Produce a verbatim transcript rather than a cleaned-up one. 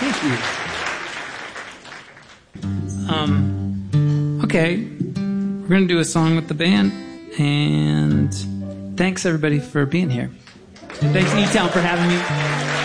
Thank you. Um, okay, we're going to do a song with the band, and thanks everybody for being here. And thanks E-Town for having me.